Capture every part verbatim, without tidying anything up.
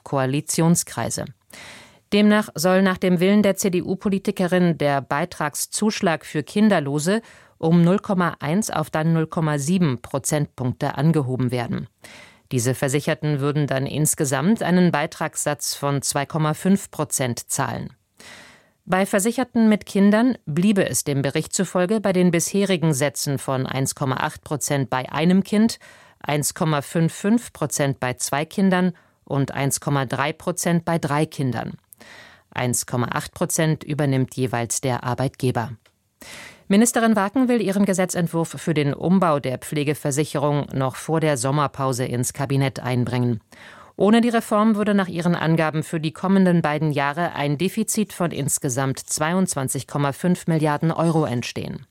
Koalitionskreise. Demnach soll nach dem Willen der C D U-Politikerin der Beitragszuschlag für Kinderlose um null Komma eins auf dann null Komma sieben Prozentpunkte angehoben werden. Diese Versicherten würden dann insgesamt einen Beitragssatz von zwei Komma fünf Prozent zahlen. Bei Versicherten mit Kindern bliebe es dem Bericht zufolge bei den bisherigen Sätzen von eins Komma acht Prozent bei einem Kind, eins Komma fünfundfünfzig Prozent bei zwei Kindern und eins Komma drei Prozent bei drei Kindern. eins Komma acht Prozent übernimmt jeweils der Arbeitgeber. Ministerin Waken will ihren Gesetzentwurf für den Umbau der Pflegeversicherung noch vor der Sommerpause ins Kabinett einbringen. Ohne die Reform würde nach ihren Angaben für die kommenden beiden Jahre ein Defizit von insgesamt zweiundzwanzig Komma fünf Milliarden Euro entstehen.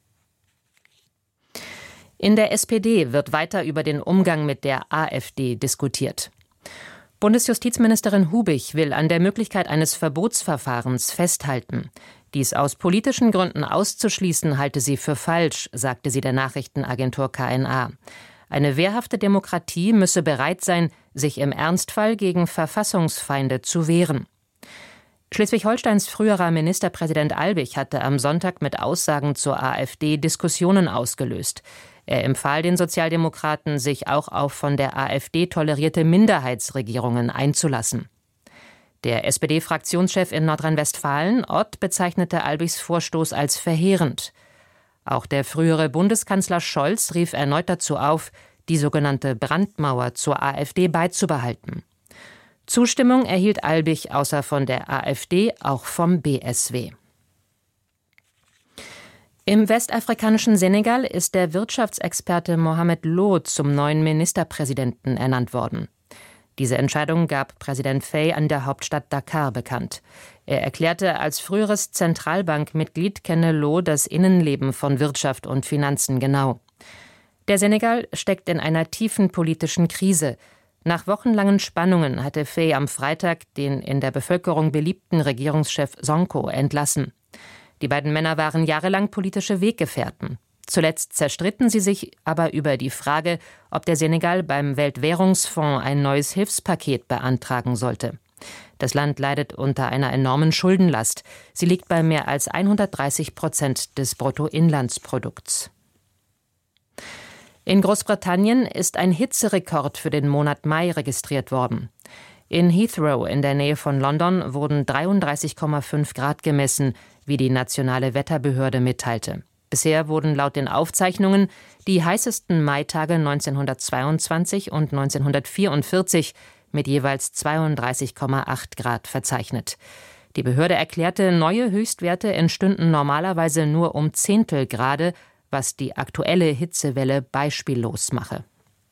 In der S P D wird weiter über den Umgang mit der AfD diskutiert. Bundesjustizministerin Hubich will an der Möglichkeit eines Verbotsverfahrens festhalten. Dies aus politischen Gründen auszuschließen, halte sie für falsch, sagte sie der Nachrichtenagentur K N A. Eine wehrhafte Demokratie müsse bereit sein, sich im Ernstfall gegen Verfassungsfeinde zu wehren. Schleswig-Holsteins früherer Ministerpräsident Albig hatte am Sonntag mit Aussagen zur AfD Diskussionen ausgelöst. Er empfahl den Sozialdemokraten, sich auch auf von der AfD tolerierte Minderheitsregierungen einzulassen. Der S P D-Fraktionschef in Nordrhein-Westfalen, Ott, bezeichnete Albigs Vorstoß als verheerend. Auch der frühere Bundeskanzler Scholz rief erneut dazu auf, die sogenannte Brandmauer zur AfD beizubehalten. Zustimmung erhielt Albig außer von der AfD auch vom B S W. Im westafrikanischen Senegal ist der Wirtschaftsexperte Mohamed Lo zum neuen Ministerpräsidenten ernannt worden. Diese Entscheidung gab Präsident Faye an der Hauptstadt Dakar bekannt. Er erklärte, als früheres Zentralbankmitglied kenne Lo das Innenleben von Wirtschaft und Finanzen genau. Der Senegal steckt in einer tiefen politischen Krise. Nach wochenlangen Spannungen hatte Faye am Freitag den in der Bevölkerung beliebten Regierungschef Sonko entlassen. Die beiden Männer waren jahrelang politische Weggefährten. Zuletzt zerstritten sie sich aber über die Frage, ob der Senegal beim Weltwährungsfonds ein neues Hilfspaket beantragen sollte. Das Land leidet unter einer enormen Schuldenlast. Sie liegt bei mehr als hundertdreißig Prozent des Bruttoinlandsprodukts. In Großbritannien ist ein Hitzerekord für den Monat Mai registriert worden. In Heathrow in der Nähe von London wurden dreiunddreißig Komma fünf Grad gemessen, wie die nationale Wetterbehörde mitteilte. Bisher wurden laut den Aufzeichnungen die heißesten Maitage neunzehnhundertzweiundzwanzig und neunzehnhundertvierundvierzig mit jeweils zweiunddreißig Komma acht Grad verzeichnet. Die Behörde erklärte, neue Höchstwerte entstünden normalerweise nur um Zehntelgrade, was die aktuelle Hitzewelle beispiellos mache.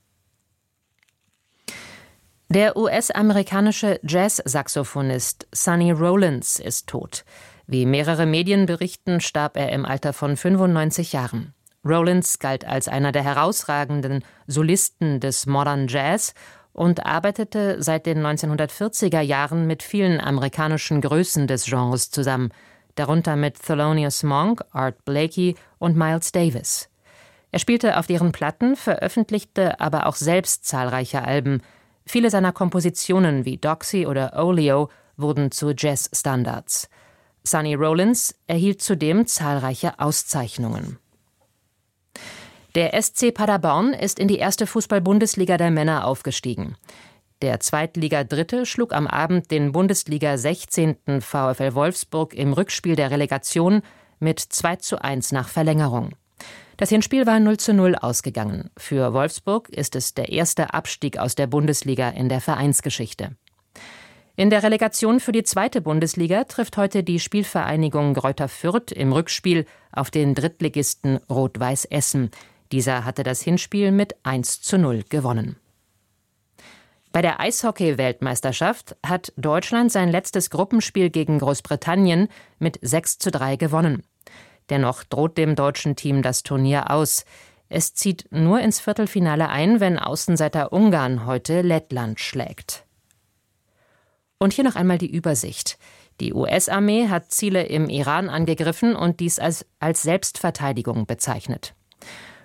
Der U S-amerikanische Jazz-Saxophonist Sonny Rollins ist tot. Wie mehrere Medien berichten, starb er im Alter von fünfundneunzig Jahren. Rollins galt als einer der herausragenden Solisten des Modern Jazz und arbeitete seit den neunzehnhundertvierziger Jahren mit vielen amerikanischen Größen des Genres zusammen, darunter mit Thelonious Monk, Art Blakey und Miles Davis. Er spielte auf deren Platten, veröffentlichte aber auch selbst zahlreiche Alben. Viele seiner Kompositionen wie Doxy oder Oleo wurden zu Jazzstandards. Sonny Rollins erhielt zudem zahlreiche Auszeichnungen. Der S C Paderborn ist in die erste Fußball-Bundesliga der Männer aufgestiegen. Der Zweitliga-Dritte schlug am Abend den Bundesliga-sechzehnten VfL Wolfsburg im Rückspiel der Relegation mit zwei zu eins nach Verlängerung. Das Hinspiel war null zu null ausgegangen. Für Wolfsburg ist es der erste Abstieg aus der Bundesliga in der Vereinsgeschichte. In der Relegation für die zweite Bundesliga trifft heute die Spielvereinigung Greuther Fürth im Rückspiel auf den Drittligisten Rot-Weiß Essen. Dieser hatte das Hinspiel mit eins zu null gewonnen. Bei der Eishockey-Weltmeisterschaft hat Deutschland sein letztes Gruppenspiel gegen Großbritannien mit sechs zu drei gewonnen. Dennoch droht dem deutschen Team das Turnier aus. Es zieht nur ins Viertelfinale ein, wenn Außenseiter Ungarn heute Lettland schlägt. Und hier noch einmal die Übersicht. Die U S-Armee hat Ziele im Iran angegriffen und dies als, als Selbstverteidigung bezeichnet.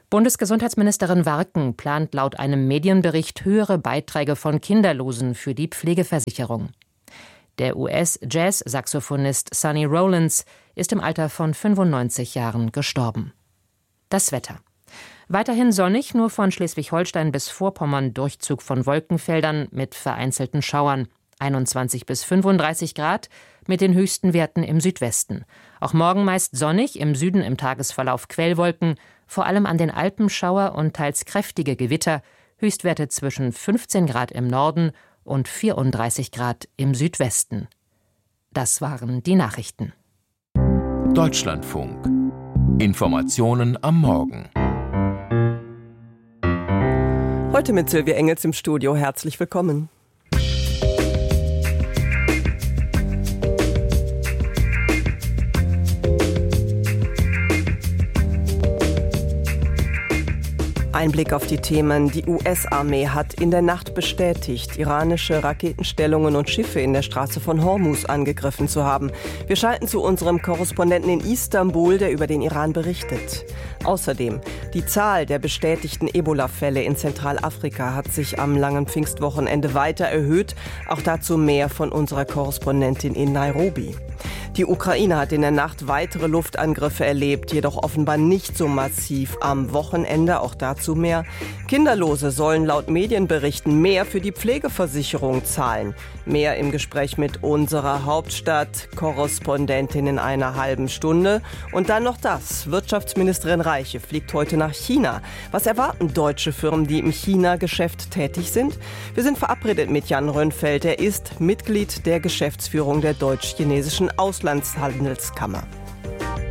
Bundesgesundheitsministerin Warken plant laut einem Medienbericht höhere Beiträge von Kinderlosen für die Pflegeversicherung. Der U S-Jazz-Saxophonist Sonny Rollins ist im Alter von fünfundneunzig Jahren gestorben. Das Wetter. Weiterhin sonnig, nur von Schleswig-Holstein bis Vorpommern Durchzug von Wolkenfeldern mit vereinzelten Schauern. einundzwanzig bis fünfunddreißig Grad mit den höchsten Werten im Südwesten. Auch morgen meist sonnig, im Süden im Tagesverlauf Quellwolken, vor allem an den Alpen Schauer und teils kräftige Gewitter, Höchstwerte zwischen fünfzehn Grad im Norden und vierunddreißig Grad im Südwesten. Das waren die Nachrichten. Deutschlandfunk. Informationen am Morgen. Heute mit Sylvia Engels im Studio. Herzlich willkommen. Ein Blick auf die Themen. Die U S-Armee hat in der Nacht bestätigt, iranische Raketenstellungen und Schiffe in der Straße von Hormuz angegriffen zu haben. Wir schalten zu unserem Korrespondenten in Istanbul, der über den Iran berichtet. Außerdem, die Zahl der bestätigten Ebola-Fälle in Zentralafrika hat sich am langen Pfingstwochenende weiter erhöht. Auch dazu mehr von unserer Korrespondentin in Nairobi. Die Ukraine hat in der Nacht weitere Luftangriffe erlebt, jedoch offenbar nicht so massiv am Wochenende. Auch dazu mehr. Kinderlose sollen laut Medienberichten mehr für die Pflegeversicherung zahlen. Mehr im Gespräch mit unserer Hauptstadt-Korrespondentin in einer halben Stunde. Und dann noch das. Wirtschaftsministerin Reiche fliegt heute nach China. Was erwarten deutsche Firmen, die im China-Geschäft tätig sind? Wir sind verabredet mit Jan Rönnfeld. Er ist Mitglied der Geschäftsführung der deutsch-chinesischen Auslandshandelskammer.